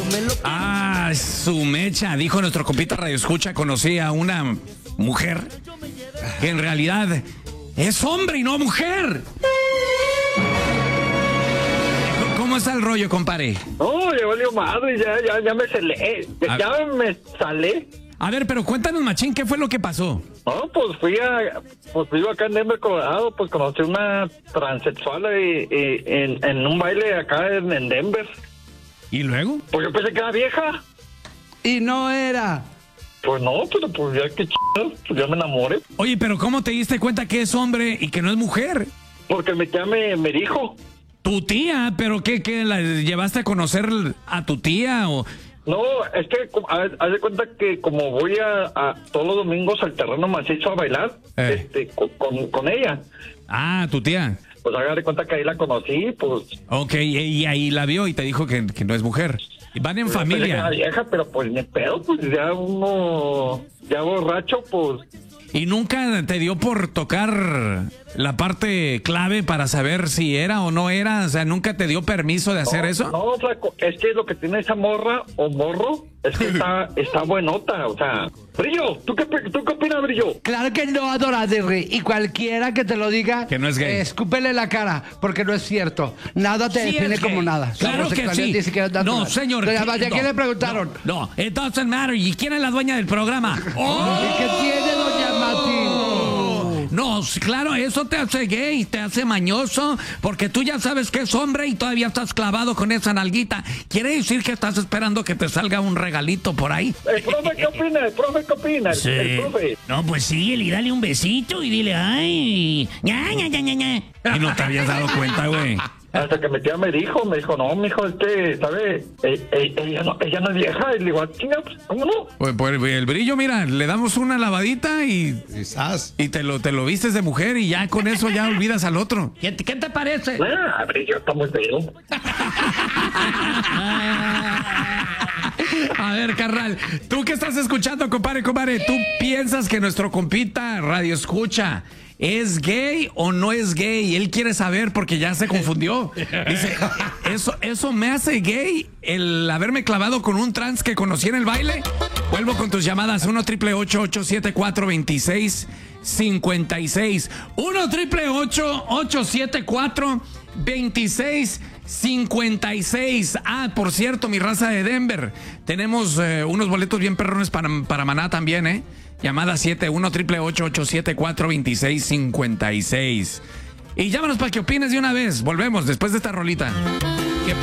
Ah, su mecha, dijo nuestro compita Radio Escucha, conocí a una mujer que en realidad es hombre y no mujer. ¿Cómo está el rollo, compadre? No, ya valió madre, ya me salé. Ya me salé. A ver, pero cuéntanos, machín, ¿qué fue lo que pasó? No, pues vivo acá en Denver, Colorado, pues conocí una transexual en un baile acá en Denver. ¿Y luego? Pues yo pensé que era vieja. Y no era. Pues no, pero pues ya que pues ya me enamoré. Oye, pero ¿cómo te diste cuenta que es hombre y que no es mujer? Porque mi tía me dijo. Tu tía, pero ¿qué la llevaste a conocer a tu tía o...? No, es que haz de cuenta que como voy a todos los domingos al terreno macizo a bailar, con ella. Ah, tu tía. Pues haga de cuenta que ahí la conocí, pues. Ok, y ahí la vio y te dijo que no es mujer. Y van en Pues familia. Era vieja, pero pues ni pedo, pues ya uno, ya borracho, pues. ¿Y nunca te dio por tocar la parte clave para saber si era o no era? O sea, ¿nunca te dio permiso de hacer eso? No, flaco, es que lo que tiene esa morra o morro es que está buenota, o sea. Brillo, ¿tú qué opinas, Brillo? Claro que no, Adoradorri. Y cualquiera que te lo diga, que no es gay, escúpele la cara, porque no es cierto. Nada te define como nada. Claro que sí. No, señor. ¿A quién le preguntaron? No, it doesn't matter. ¿Y quién es la dueña del programa? ¡Oh! ¿Y qué tiene, doña Mati? No, claro, eso te hace gay, te hace mañoso, porque tú ya sabes que es hombre y todavía estás clavado con esa nalguita. ¿Quiere decir que estás esperando que te salga un regalito por ahí? El profe, ¿qué opina? ¿El profe qué opina? Sí. El profe. No, pues síguele y dale un besito y dile, ay, ña. Y no te habías dado cuenta, güey. Hasta que mi tía me dijo, no, mijo, ¿sabe? Ella no es vieja. Y le digo, chinga, pues, ¿cómo no? Pues el Brillo, mira, le damos una lavadita y te lo vistes de mujer y ya con eso ya olvidas al otro. ¿Qué te parece? Brillo está muy feo. A ver, carnal, tú que estás escuchando, compadre, ¿tú piensas que nuestro compita Radio Escucha es gay o no es gay? Él quiere saber porque ya se confundió. Dice, eso me hace gay el haberme clavado con un trans que conocí en el baile. Vuelvo con tus llamadas 1-888-874-2656. 1-888-874-2656. Ah, por cierto, mi raza de Denver, tenemos unos boletos bien perrones para Maná también, ¿eh? Llamada 1-888-874-2656. Y llámanos para que opines de una vez. Volvemos después de esta rolita.